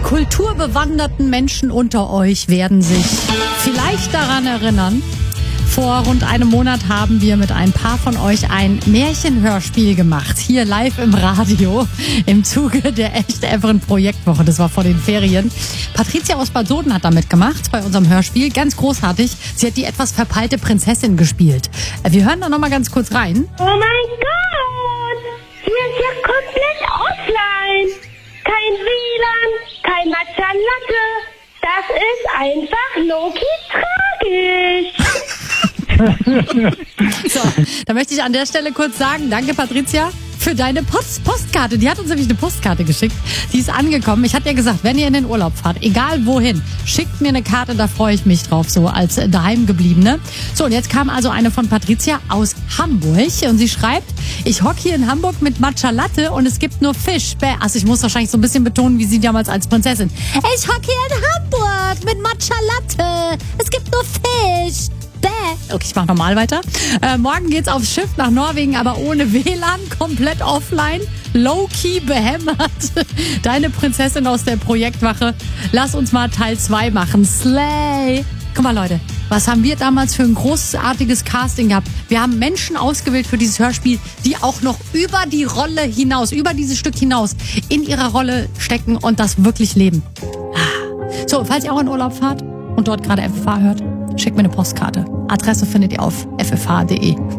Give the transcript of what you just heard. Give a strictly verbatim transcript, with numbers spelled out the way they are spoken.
kulturbewanderten Menschen unter euch werden sich vielleicht daran erinnern. Vor rund einem Monat haben wir mit ein paar von euch ein Märchenhörspiel gemacht. Hier live im Radio im Zuge der Echt Everin Projektwoche. Das war vor den Ferien. Patricia aus Bad Soden hat da mitgemacht bei unserem Hörspiel. Ganz großartig. Sie hat die etwas verpeilte Prinzessin gespielt. Wir hören da noch mal ganz kurz rein. Oh mein Gott! Hier ist ja komplett offline. Kein W L A N, kein Matcha Latte. Das ist einfach low-key tragisch. So, da möchte ich an der Stelle kurz sagen, danke Patricia für deine Post Postkarte. Die hat uns nämlich eine Postkarte geschickt. Die ist angekommen. Ich hatte ja gesagt, wenn ihr in den Urlaub fahrt, egal wohin, schickt mir eine Karte, da freue ich mich drauf, so als Daheimgebliebene. So, und jetzt kam also eine von Patricia aus Hamburg und sie schreibt, ich hocke hier in Hamburg mit Matcha Latte und es gibt nur Fisch. Bäh. Also ich muss wahrscheinlich so ein bisschen betonen, wie sie damals als Prinzessin. Ich hocke hier in Hamburg mit Matcha Latte. Es gibt nur Fisch. Bäh. Okay, ich mach nochmal weiter. Äh, morgen geht's aufs Schiff nach Norwegen, aber ohne W L A N, komplett offline, low-key behämmert. Deine Prinzessin aus der Projektwache. Lass uns mal Teil zwei machen. Slay! Guck mal, Leute, was haben wir damals für ein großartiges Casting gehabt? Wir haben Menschen ausgewählt für dieses Hörspiel, die auch noch über die Rolle hinaus, über dieses Stück hinaus in ihrer Rolle stecken und das wirklich leben. So, falls ihr auch in Urlaub fahrt und dort gerade F F H hört, schickt mir eine Postkarte. Adresse findet ihr auf f f h punkt d e.